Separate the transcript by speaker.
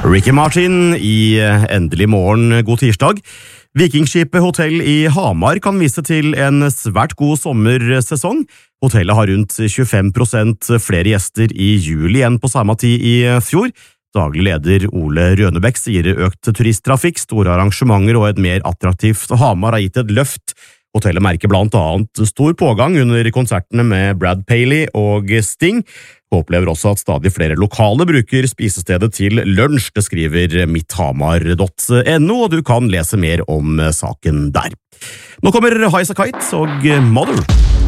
Speaker 1: Ricky Martin i Endelig morgen, god tirsdag. Vikingskipet Hotell i Hamar kan vise til en svært god sommersesong. Hotellet har rundt 25% flere gjester i juli enn på samme tid i fjor. Daglig leder Ole Rønebekk sier økt turisttrafikk, store arrangementer og et mer attraktivt Hamar har gitt et løft. Hotellet merker blant annet stor pågang under konsertene med Brad Paisley og Sting, og opplever også at stadig flere lokale bruker spisestedet til lunsj, det skriver mitthamar.no, og du kan lese mer om saken der. Nå kommer Highasakite og Mother.